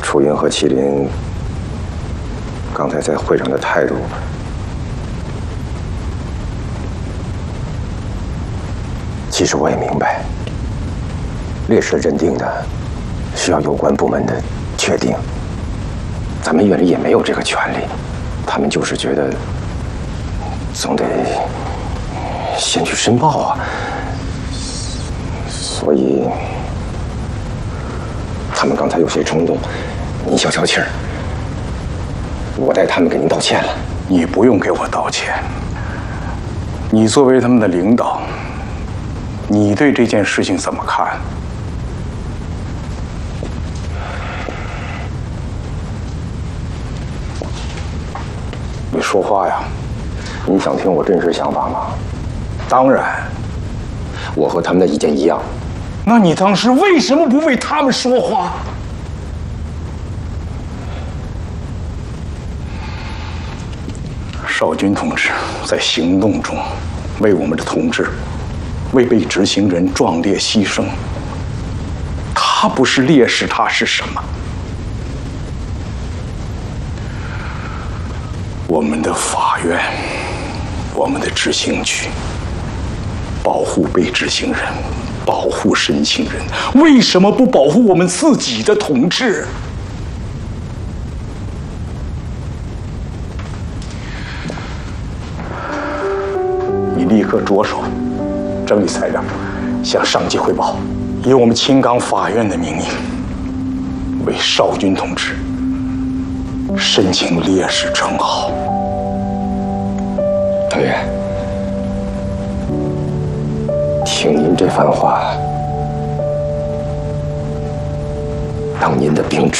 楚云和麒麟刚才在会上的态度，其实我也明白，烈士认定的需要有关部门的确定，咱们院里也没有这个权利，他们就是觉得总得先去申报啊，所以他们刚才有些冲动，您消消气儿。我代他们给您道歉了。 你不用给我道歉。你作为他们的领导，你对这件事情怎么看？你说话呀！ 您想听我真实想法吗？ 当然。 我和他们的意见一样。 那你当时为什么不为他们说话？少军同志在行动中为我们的同志、为被执行人壮烈牺牲。他不是烈士，他是什么？我们的法院，我们的执行局，保护被执行人，保护申请人，为什么不保护我们自己的同志？你立刻着手整理材料，向上级汇报，以我们青冈法院的名义，为少军同志申请烈士称号。 团员，听您这番话，当您的兵